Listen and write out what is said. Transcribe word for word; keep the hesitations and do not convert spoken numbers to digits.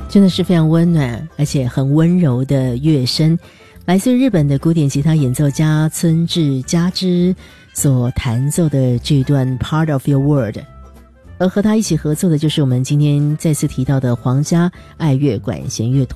真的是非常温暖而且很温柔的乐声，来自日本的古典吉他演奏家村治佳之所弹奏的这段 Part of Your World， 而和他一起合作的就是我们今天再次提到的皇家爱乐管弦乐团。